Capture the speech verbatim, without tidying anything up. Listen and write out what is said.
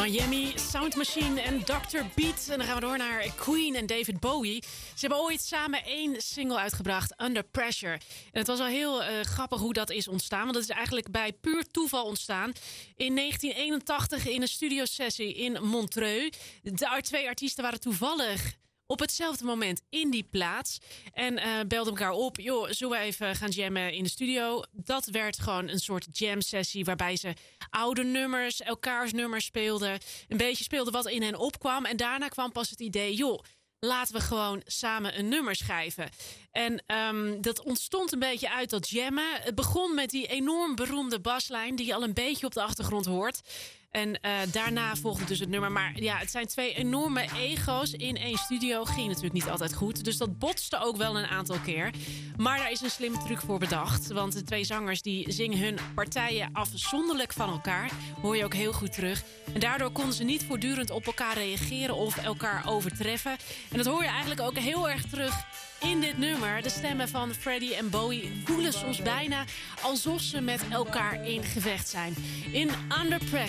Miami, Sound Machine en doctor Beat. En dan gaan we door naar Queen en David Bowie. Ze hebben ooit samen één single uitgebracht, Under Pressure. En het was wel heel uh, grappig hoe dat is ontstaan. Want dat is eigenlijk bij puur toeval ontstaan. In negentien eenentachtig in een studiosessie in Montreux. De twee artiesten waren toevallig op hetzelfde moment in die plaats. En uh, belden elkaar op. Joh, zullen we even gaan jammen in de studio? Dat werd gewoon een soort jam sessie waarbij ze oude nummers, elkaars nummers speelden. Een beetje speelden wat in hen opkwam. En daarna kwam pas het idee, joh, laten we gewoon samen een nummer schrijven. En um, dat ontstond een beetje uit dat jammen. Het begon met die enorm beroemde baslijn die je al een beetje op de achtergrond hoort. En uh, daarna volgde dus het nummer. Maar ja, het zijn twee enorme ego's in één studio. Ging natuurlijk niet altijd goed. Dus dat botste ook wel een aantal keer. Maar daar is een slimme truc voor bedacht. Want de twee zangers die zingen hun partijen afzonderlijk van elkaar. Hoor je ook heel goed terug. En daardoor konden ze niet voortdurend op elkaar reageren of elkaar overtreffen. En dat hoor je eigenlijk ook heel erg terug in dit nummer. De stemmen van Freddie en Bowie voelen soms bijna alsof ze met elkaar in gevecht zijn. In Under Pressure